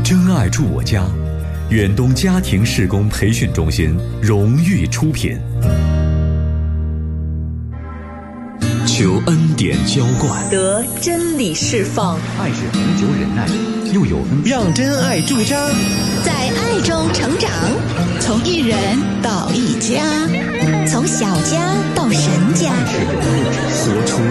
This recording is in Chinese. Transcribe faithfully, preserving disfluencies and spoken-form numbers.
真爱住我家，远东家庭事工培训中心荣誉出品。求恩典浇灌， 得真理释放， 爱是恒久忍耐，又有恩， 让真爱驻扎， 在爱中成长，从一人到一家，从小家到神家， 活出